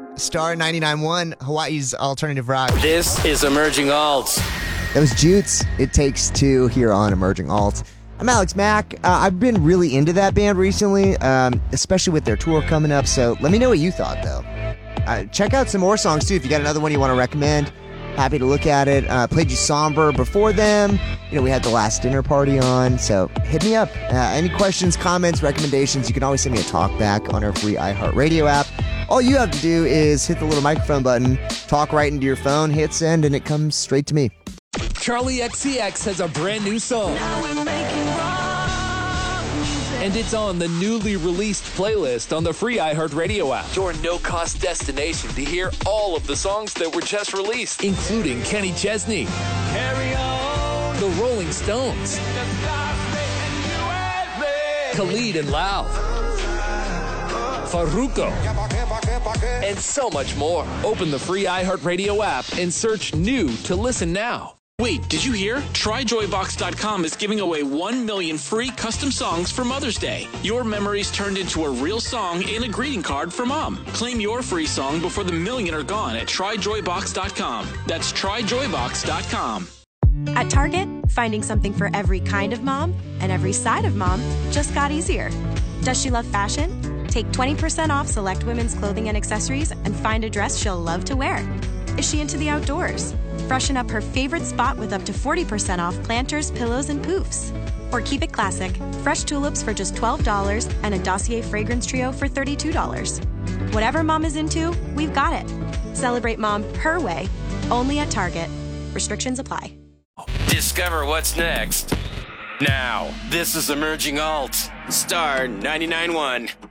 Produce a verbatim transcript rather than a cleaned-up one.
Star ninety-nine point one, Hawaii's alternative rock. This is Emerging Alt. That was Jutes. It Takes Two here on Emerging Alt. I'm Alex Mack. Uh, I've been really into that band recently, um, especially with their tour coming up. So let me know what you thought, though. Uh, check out some more songs, too. If you got another one you want to recommend, happy to look at it. Uh, played you Somber before them. You know, we had The Last Dinner Party on. So hit me up. Uh, any questions, comments, recommendations, you can always send me a talk back on our free iHeartRadio app. All you have to do is hit the little microphone button, talk right into your phone, hit send, and it comes straight to me. Charlie X C X has a brand new song. And it's on the newly released playlist on the free iHeartRadio app. Your no-cost destination to hear all of the songs that were just released, including Kenny Chesney, Carry On, The Rolling Stones, Khalid and Lauv, Farruko, and so much more. Open the free iHeartRadio app and search new to listen now. Wait, did you hear? Try Joy Box dot com is giving away one million free custom songs for Mother's Day. Your memories turned into a real song and a greeting card for Mom. Claim your free song before the million are gone at Try Joy Box dot com. That's Try Joy Box dot com. At Target, finding something for every kind of mom and every side of mom just got easier. Does she love fashion? Take twenty percent off select women's clothing and accessories and find a dress she'll love to wear. Is she into the outdoors? Freshen up her favorite spot with up to forty percent off planters, pillows, and poofs. Or keep it classic, fresh tulips for just twelve dollars and a Dossier fragrance trio for thirty-two dollars. Whatever mom is into, we've got it. Celebrate mom her way, only at Target. Restrictions apply. Discover what's next. Now, this is Emerging Alt. Star ninety-nine point one.